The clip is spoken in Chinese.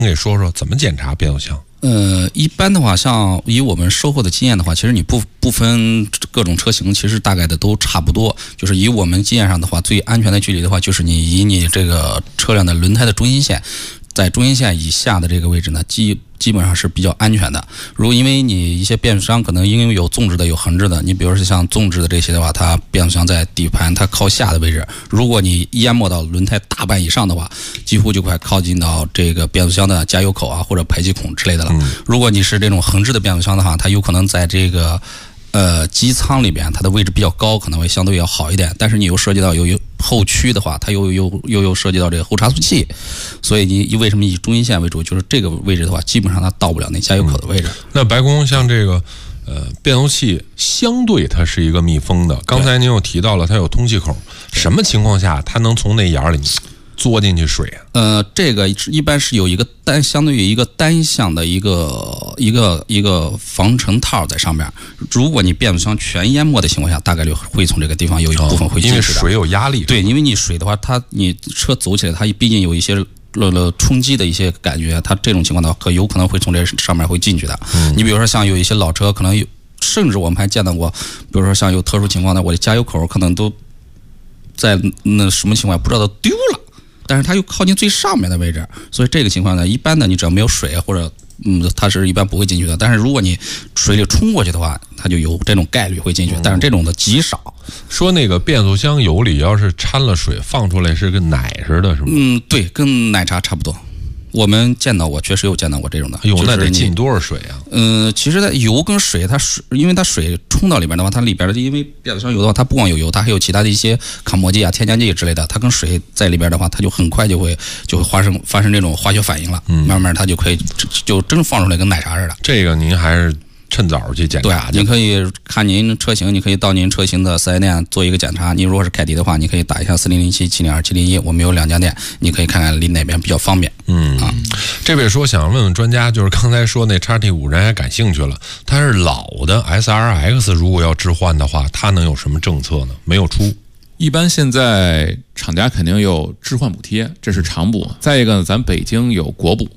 给说说怎么检查变速箱？ 一般的话，像以我们收获的经验的话，其实你不分各种车型，其实大概的都差不多。就是以我们经验上的话，最安全的距离的话，就是以你这个车辆的轮胎的中心线，在中心线以下的这个位置呢，基本上是比较安全的。如果因为你一些变速箱可能因为有纵置的有横置的，你比如说像纵置的这些的话，它变速箱在底盘它靠下的位置，如果你淹没到轮胎大半以上的话，几乎就快靠近到这个变速箱的加油口啊或者排气孔之类的了。如果你是这种横置的变速箱的话，它有可能在这个机舱里边它的位置比较高，可能会相对要好一点，但是你又涉及到有后驱的话，它又涉及到这个后差速器，所以你为什么以中心线为主？就是这个位置的话，基本上它到不了那加油口的位置。 那白工像这个变速器相对它是一个密封的，刚才您又提到了它有通气口，什么情况下它能从那眼里嘬进去水啊？ 这个一般是有一个相对于一个单向的一个防尘套在上面。如果你变速箱全淹没的情况下，大概率会从这个地方有一部分会进去的。 因为水有压力。 对，因为你水的话，你车走起来，它毕竟有一些冲击的一些感觉，它这种情况的话，有可能会从这上面会进去的。你比如说像有一些老车，可能甚至我们还见到过，比如说像有特殊情况的，我的加油口可能都在那什么情况不知道都丢了。但是它又靠近最上面的位置，所以这个情况呢，一般的你只要没有水或者它是一般不会进去的。但是如果你水里冲过去的话，它就有这种概率会进去，但是这种的极少。 说那个变速箱油里要是掺了水放出来是跟奶似的，是吗？ 对，跟奶茶差不多。我们确实有见到过这种的。 那得进多少水啊？ 其实它油跟水，因为它水冲到里边的话，它里边的因为变速箱油的话，它不光有油，它还有其他的一些抗磨剂啊、添加剂之类的。它跟水在里边的话，它就很快就会发生这种化学反应了。慢慢它就可以就真放出来跟奶茶似的。 这个您还是趁早去检查。 对，您可以看您车型，你可以到您车型的4S店做一个检查。您如果是凯迪的话，你可以打一下4007-702-701，我们有2家店，你可以看看离哪边比较方便。 这位说想问问专家，就是刚才说那 XT5人还感兴趣了，它是老的 SRX， 如果要置换的话，它能有什么政策呢？没有出。 一般现在厂家肯定有置换补贴，这是常补。再一个呢，咱北京有国补，